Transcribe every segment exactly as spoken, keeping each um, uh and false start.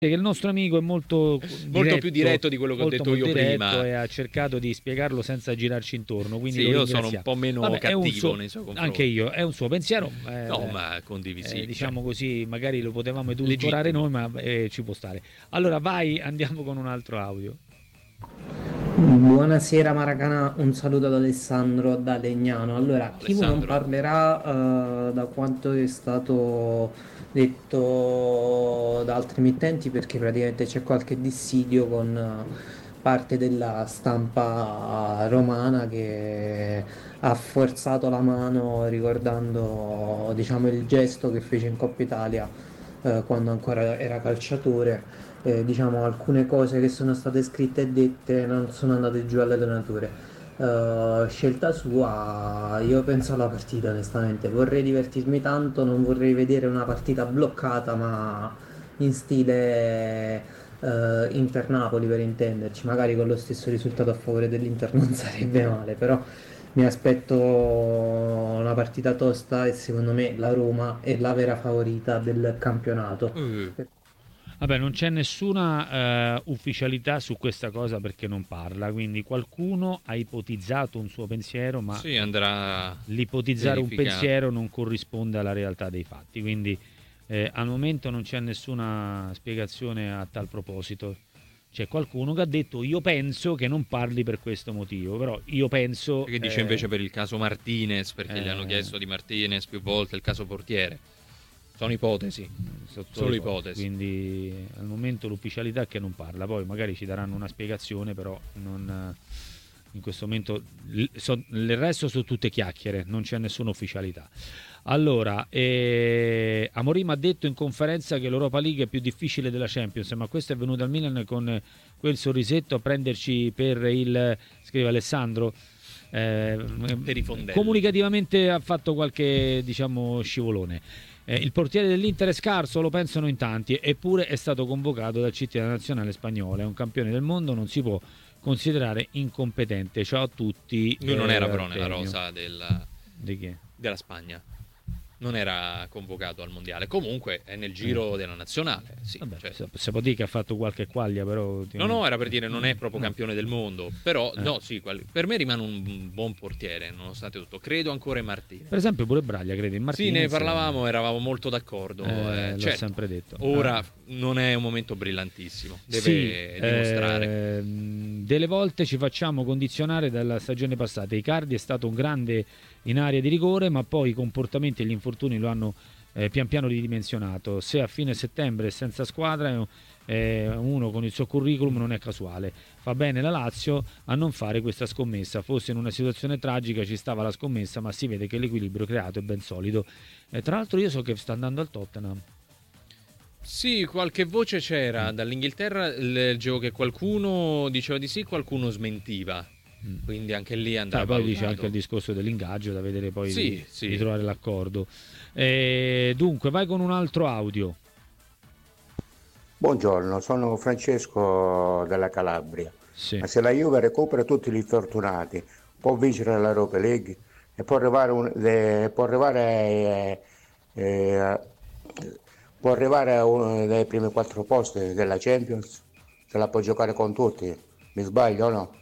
che il nostro amico è molto molto diretto, più diretto di quello che ho molto, detto io molto diretto prima. e ha cercato di spiegarlo senza girarci intorno, quindi sì, lo io sono un ringraziamo. po' meno Vabbè, è un cattivo suo, nei suoi confronti. anche io, è un suo pensiero, eh, no, ma condivisibile. eh, diciamo così, magari lo potevamo edulcorare Legittimo. noi, ma eh, ci può stare. Allora vai, andiamo con un altro audio. Buonasera Maracana, un saluto ad Alessandro da Legnano. Allora, Kivu non Alessandro. parlerà eh, da quanto è stato detto da altri mittenti perché praticamente c'è qualche dissidio con eh, parte della stampa romana che ha forzato la mano ricordando, diciamo, il gesto che fece in Coppa Italia eh, quando ancora era calciatore. Eh, diciamo alcune cose che sono state scritte e dette non sono andate giù alle donature. Eh, scelta sua, io penso alla partita onestamente, vorrei divertirmi tanto, non vorrei vedere una partita bloccata ma in stile eh, Inter-Napoli per intenderci, magari con lo stesso risultato a favore dell'Inter non sarebbe male, però mi aspetto una partita tosta e secondo me la Roma è la vera favorita del campionato. Uh, Vabbè, non c'è nessuna eh, ufficialità su questa cosa perché non parla, quindi qualcuno ha ipotizzato un suo pensiero, ma sì, andrà l'ipotizzare un verificato. pensiero non corrisponde alla realtà dei fatti, quindi eh, al momento non c'è nessuna spiegazione a tal proposito. C'è qualcuno che ha detto io penso che non parli per questo motivo, però io penso... Che dice eh, invece per il caso Martinez, perché gli hanno eh, chiesto di Martinez più volte il caso portiere. Sono ipotesi. sotto Solo le ipotesi. Quindi al momento l'ufficialità è che non parla, poi magari ci daranno una spiegazione, però non, in questo momento l- so- il resto sono tutte chiacchiere, non c'è nessuna ufficialità. Allora, eh, Amorim ha detto in conferenza che l'Europa League è più difficile della Champions, ma questo è venuto al Milan con quel sorrisetto a prenderci per il, scrive Alessandro. Eh, Per i fondelli. comunicativamente ha fatto qualche, diciamo, scivolone. Eh, il portiere dell'Inter è scarso, lo pensano in tanti, eppure è stato convocato dal C T della nazionale spagnola, è un campione del mondo, non si può considerare incompetente. Ciao a tutti. Lui non eh, era però nella Artemio. rosa del- Di chi? della Spagna. Non era convocato al mondiale. Comunque è nel giro della nazionale. Sì, Vabbè, cioè- se- se può dire che ha fatto qualche quaglia, però... No, no, era per dire non è proprio No. campione del mondo. Però, Eh. no, sì, qual- per me rimane un buon portiere, nonostante tutto. Credo ancora in Martinez. Per esempio pure Braglia, credi? In Sì, ne Martinez, parlavamo, eravamo molto d'accordo. eh, eh, l'ho certo, sempre detto. Ora Ah. non è un momento brillantissimo, deve Sì, dimostrare. ehm, delle volte ci facciamo condizionare dalla stagione passata. Icardi è stato un grande in area di rigore, ma poi i comportamenti e gli infortuni lo hanno eh, pian piano ridimensionato. Se a fine settembre è senza squadra, eh, uno con il suo curriculum non è casuale. Fa bene la Lazio a non fare questa scommessa. Fosse in una situazione tragica ci stava la scommessa, ma si vede che l'equilibrio creato è ben solido. Eh, tra l'altro io so che sta andando al Tottenham. Sì, qualche voce c'era dall'Inghilterra, leggevo che qualcuno diceva di sì, qualcuno smentiva. Quindi anche lì andrà Dai, poi valutato. dice anche il discorso dell'ingaggio da vedere poi Sì, di, sì. di trovare l'accordo. Eh, dunque, vai con un altro audio. Buongiorno, sono Francesco della Calabria. Sì. Ma se la Juve recupera tutti gli infortunati, può vincere l'Europa League e può arrivare, un- le- può arrivare, eh, eh, può arrivare a uno dei primi quattro posti della Champions, se la può giocare con tutti. Mi sbaglio o no?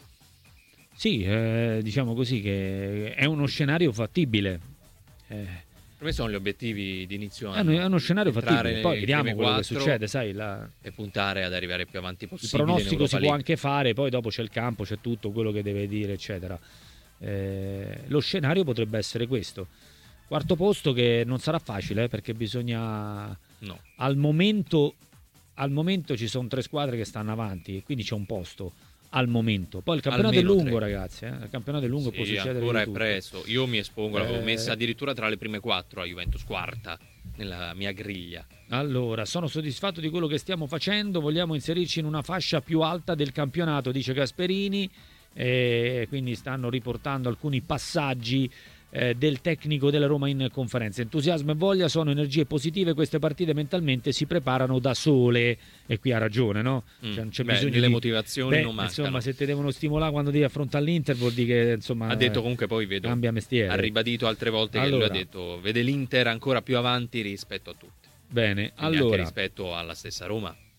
Sì, eh, diciamo così che è uno scenario fattibile. Eh, Per me sono gli obiettivi di inizio è, anno. uno, è uno scenario Entrare fattibile. Poi nei vediamo primi quello che quattro succede, sai, la- e puntare ad arrivare più avanti il possibile in pronostico Europa si può League. anche fare, poi dopo c'è il campo, c'è tutto quello che deve dire, eccetera. Eh, lo scenario potrebbe essere questo. Quarto posto che non sarà facile, eh, perché bisogna... No. Al momento, al momento ci sono tre squadre che stanno avanti e quindi c'è un posto al momento. Poi il campionato Almeno è lungo, tre. ragazzi. Eh? Il campionato è lungo, Sì, può succedere ancora di è tutto. presto. Io mi espongo, l'avevo Eh, messa addirittura tra le prime quattro a Juventus, quarta nella mia griglia. Allora, sono soddisfatto di quello che stiamo facendo. Vogliamo inserirci in una fascia più alta del campionato, dice Gasperini. E quindi stanno riportando alcuni passaggi eh, del tecnico della Roma in conferenza. Entusiasmo e voglia sono energie positive, queste partite mentalmente si preparano da sole e qui ha ragione, no? Mm. Cioè, non c'è Beh, bisogno le di... motivazioni Beh, non mancano. insomma, se ti devono stimolare quando devi affrontare l'Inter vuol dire che insomma Ha detto comunque, poi vedo, cambia mestiere. ha ribadito altre volte Allora. che lui ha detto vede l'Inter ancora più avanti rispetto a tutti. Bene, Quindi anche allora rispetto alla stessa Roma.